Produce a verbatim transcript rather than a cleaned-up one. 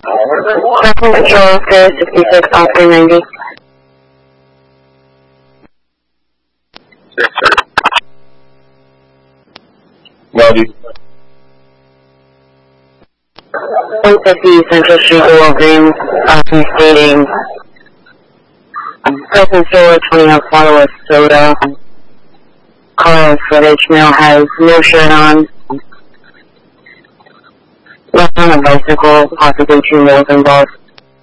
Traffic Control, Sierra sixty-six, off three ninety. Lobby. one fifty Central Street, Walgreens, office stating Present Solar twenty ounce bottle of soda. Car footage, male has no shirt on. Left on a bicycle, possibly two wheels involved.